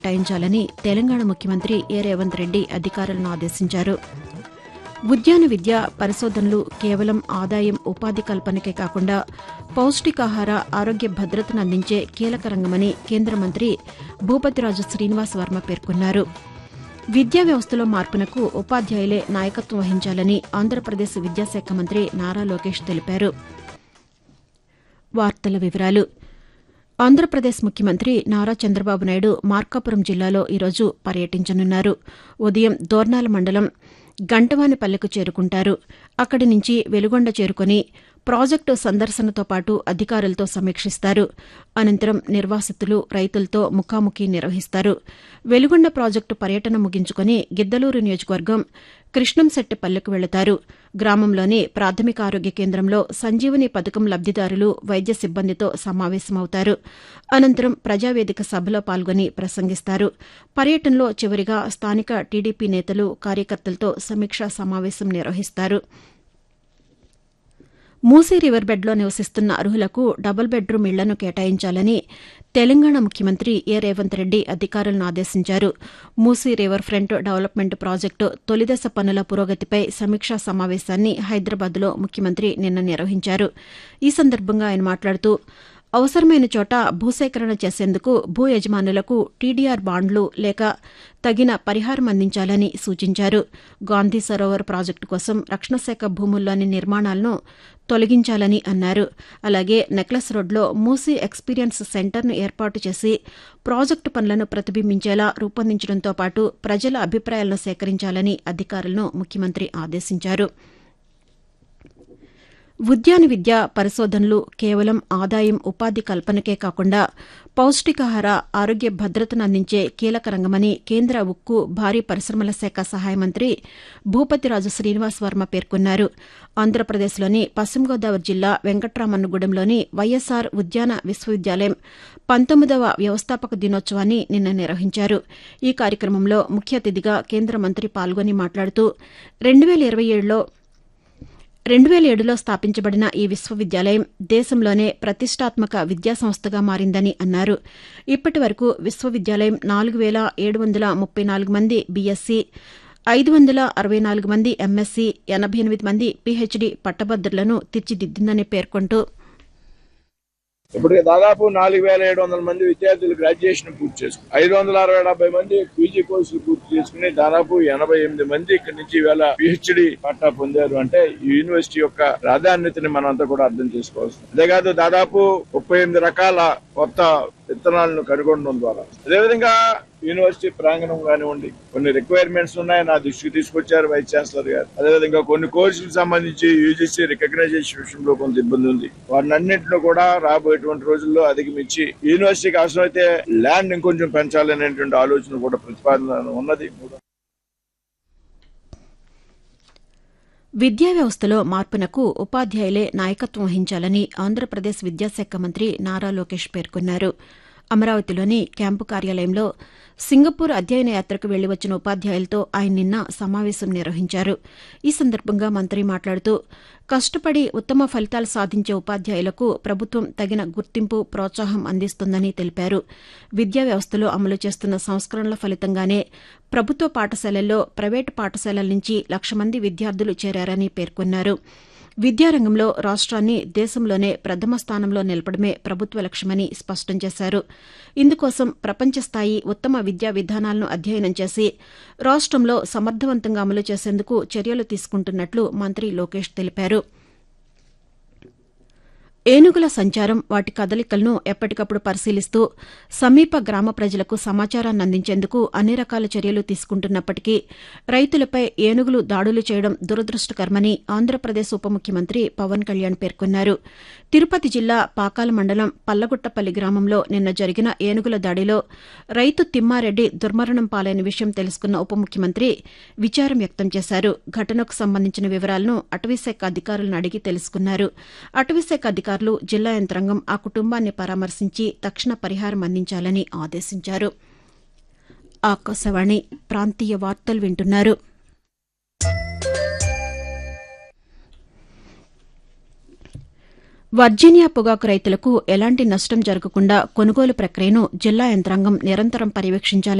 కేటాయించాలని తెలంగాణ ముఖ్యమంత్రి రేవంత్ రెడ్డి అధికారులను ఆదేశించారు. ఉద్యాన విద్య పరిశోధనలు కేవలం ఆదాయం, ఉపాధి కల్పనకే కాకుండా పౌష్టికాహార, ఆరోగ్య భద్రతను అందించే కీలక రంగమని కేంద్ర మంత్రి భూపతిరాజు శ్రీనివాస్ వర్మ పేర్కొన్నారు. విద్యా వ్యవస్థలో మార్పునకు ఉపాధ్యాయులే నాయకత్వం వహించాలని ఆంధ్రప్రదేశ్ విద్యాశాఖ మంత్రి నారా లోకేష్ తెలిపారు. వార్తల వివరాలు. ఆంధ్రప్రదేశ్ ముఖ్యమంత్రి నారా చంద్రబాబు నాయుడు మార్కాపురం జిల్లాలో ఈరోజు పర్యటించనున్నారు. ఉదయం దోర్నాల మండలం గంటవానిపల్లెకు చేరుకుంటారు. అక్కడి నుంచి వెలుగొండ చేరుకుని ప్రాజెక్టు సందర్శనతో పాటు అధికారులతో సమీక్షిస్తారు. అనంతరం నిర్వాసితులు, రైతులతో ముఖాముఖి నిర్వహిస్తారు. వెలుగొండ ప్రాజెక్టు పర్యటన ముగించుకుని గిద్దలూరు నియోజకవర్గం కృష్ణంశెట్టిపల్లెకు వెళతారు. గ్రామంలోని ప్రాథమిక ఆరోగ్య కేంద్రంలో సంజీవని పథకం లబ్దిదారులు, వైద్య సిబ్బందితో సమావేశమవుతారు. అనంతరం ప్రజావేదిక సభలో పాల్గొని ప్రసంగిస్తారు. పర్యటనలో చివరిగా స్థానిక టీడీపీ నేతలు, కార్యకర్తలతో సమీక్షా సమావేశం నిర్వహిస్తారు. మూసీ రివర్ బెడ్లో నివసిస్తున్న అర్హులకు డబుల్ బెడ్రూం ఇళ్లను కేటాయించాలని తెలంగాణ ముఖ్యమంత్రి రేవంత్ రెడ్డి అధికారులను ఆదేశించారు. Musi river front development project తొలిదశ పనుల పురోగతిపై సమీక్షా సమావేశాన్ని హైదరాబాద్లో ముఖ్యమంత్రి నిన్న నిర్వహించారు. ఈ సందర్భంగా ఆయన మాట్లాడుతూ అవసరమైన చోట భూసేకరణ చేసేందుకు భూ యజమానులకు టీడీఆర్ బాండ్లు లేక తగిన పరిహారం అందించాలని సూచించారు. గాంధీ సరోవర్ ప్రాజెక్టు కోసం రక్షణ శాఖ భూముల్లోని నిర్మాణాలను తొలగించాలని అన్నారు. అలాగే నెక్లెస్ రోడ్లో మూసీ ఎక్స్పీరియన్స్ సెంటర్ను ఏర్పాటు చేసి ప్రాజెక్టు పనులను ప్రతిబింబించేలా రూపొందించడంతో పాటు ప్రజల అభిప్రాయాలను సేకరించాలని అధికారులను ముఖ్యమంత్రి ఆదేశించారు. ఉద్యాన విద్య పరిశోధనలు కేవలం ఆదాయం, ఉపాధి కల్పనకే కాకుండా పౌష్టికాహార, ఆరోగ్య భద్రతను అందించే కీలక రంగమని కేంద్ర ఉక్కు, భారీ పరిశ్రమల శాఖ సహాయ మంత్రి భూపతిరాజు శ్రీనివాస్ వర్మ పేర్కొన్నారు. ఆంధ్రప్రదేశ్లోని పశ్చిమ గోదావరి జిల్లా వెంకట్రామన్నగూడెంలోని వైఎస్సార్ ఉద్యాన విశ్వవిద్యాలయం 19వ వ్యవస్థాపక దినోత్సవాన్ని నిన్న నిర్వహించారు. ఈ కార్యక్రమంలో ముఖ్య అతిథిగా కేంద్ర మంత్రి పాల్గొని మాట్లాడుతూ 2007లో స్థాపించబడిన ఈ విశ్వవిద్యాలయం దేశంలోనే ప్రతిష్టాత్మక విద్యాసంస్థగా మారిందని అన్నారు. ఇప్పటి వరకు విశ్వవిద్యాలయం 4,734 మంది బీఎస్సీ, 564 మంది ఎంఎస్సీ, 88 మంది పీహెచ్డీ పట్టభద్రులను తీర్చిదిద్దిందని పేర్కొంటూ ఇప్పటికి దాదాపు 4,700 మంది విద్యార్థులు గ్రాడ్యుయేషన్ పూర్తి చేసుకుని 570 మంది పీజీ కోర్సులు పూర్తి చేసుకుని దాదాపు 88 మంది ఇక్కడి నుంచి ఇవాళ పిహెచ్డి పట్టా పొందారు. అంటే ఈ యూనివర్సిటీ యొక్క ప్రాధాన్యతని మనంతా కూడా అర్థం చేసుకోవాల్సి. అంతేకాదు దాదాపు 38 రకాల కొత్త విత్తనాలను కనుగొనడం ద్వారా అదేవిధంగా యూనివర్సిటీ ప్రాంగణం కానివ్వండి, కొన్ని రిక్వైర్మెంట్స్ ఉన్నాయి, నా దృష్టికి తీసుకొచ్చారు వైస్ ఛాన్సలర్ గారు. అదేవిధంగా కొన్ని కోర్సులకు సంబంధించి యూజీసీ రికగ్నైజేషన్ విషయంలో కొంత ఇబ్బంది ఉంది. వాటినన్నింటిలో కూడా రాబోయేటువంటి రోజుల్లో అధిగమించి యూనివర్సిటీకి అవసరమైతే ల్యాండ్ ఇంకొంచెం పెంచాలనేటువంటి ఆలోచన కూడా ప్రతిపాదన ఉన్నది. విద్యా వ్యవస్థలో మార్పునకు ఉపాధ్యాయులే నాయకత్వం వహించాలని ఆంధ్రప్రదేశ్ విద్యాశాఖ మంత్రి నారా లోకేష్ పేర్కొన్నారు. అమరావతిలోని క్యాంపు కార్యాలయంలో సింగపూర్ అధ్యయన యాత్రకు వెళ్లి వచ్చిన ఉపాధ్యాయులతో ఆయన నిన్న సమావేశం నిర్వహించారు. ఈ సందర్భంగా మంత్రి మాట్లాడుతూ కష్టపడి ఉత్తమ ఫలితాలు సాధించే ఉపాధ్యాయులకు ప్రభుత్వం తగిన గుర్తింపు, ప్రోత్సాహం అందిస్తుందని తెలిపారు. విద్యా వ్యవస్థలో అమలు చేస్తున్న సంస్కరణల ఫలితంగానే ప్రభుత్వ పాఠశాలల్లో ప్రైవేటు పాఠశాలల నుంచి 1,00,000 మంది విద్యార్థులు చేరారని పేర్కొన్నారు. విద్యారంగంలో రాష్ట్రాన్ని దేశంలోనే ప్రథమ స్థానంలో నిలపడమే ప్రభుత్వ లక్ష్యమని స్పష్టం చేశారు. ఇందుకోసం ప్రపంచ స్థాయి ఉత్తమ విద్యా విధానాలను అధ్యయనం చేసి రాష్ట్రంలో సమర్థవంతంగా అమలు చేసేందుకు చర్యలు తీసుకుంటున్నట్లు మంత్రి లోకేష్ తెలిపారు. ఏనుగుల సంచారం, వాటి కదలికలను ఎప్పటికప్పుడు పరిశీలిస్తూ సమీప గ్రామ ప్రజలకు సమాచారాన్ని అందించేందుకు అన్ని రకాల చర్యలు తీసుకుంటున్నప్పటికీ రైతులపై ఏనుగులు దాడులు చేయడం దురదృష్టకరమని ఆంధ్రప్రదేశ్ ఉప ముఖ్యమంత్రి పవన్ కళ్యాణ్ పేర్కొన్నారు. తిరుపతి జిల్లా పాకాల మండలం పల్లగుట్టపల్లి గ్రామంలో నిన్న జరిగిన ఏనుగుల దాడిలో రైతు తిమ్మారెడ్డి దుర్మరణం పాలైన విషయం తెలుసుకున్న ఉప ముఖ్యమంత్రి విచారం వ్యక్తం చేశారు. ఘటనకు సంబంధించిన వివరాలను అటవీశాఖ అధికారులను అడిగి తెలుసుకున్నారు. అటవీశాఖ అధికారులు, జిల్లా యంత్రాంగం ఆ కుటుంబాన్ని పరామర్శించి తక్షణ పరిహారం అందించాలని ఆదేశించారు. ఆకాశవాణి ప్రాంతీయ వార్తలు వింటున్నారు. వర్జీనియా పొగాకు రైతులకు ఎలాంటి నష్టం జరగకుండా కొనుగోలు ప్రక్రియను జిల్లా యంత్రాంగం నిరంతరం పర్యవేక్షించాలని